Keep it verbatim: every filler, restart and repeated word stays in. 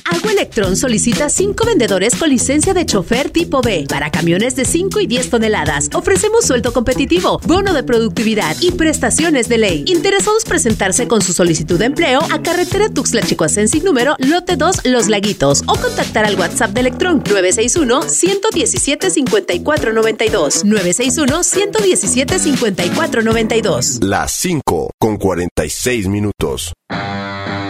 Agua Electrón solicita cinco vendedores con licencia de chofer tipo B para camiones de cinco y diez toneladas. Ofrecemos sueldo competitivo, bono de productividad y prestaciones de ley. Interesados presentarse con su solicitud de empleo a carretera Tuxtla-Chicoacén sin número, lote dos, Los Laguitos, o contactar al WhatsApp de Electrón nueve seis uno, uno uno siete, cinco cuatro nueve dos, nueve seis uno, uno uno siete, cinco cuatro nueve dos. Las cinco con cuarenta y seis minutos.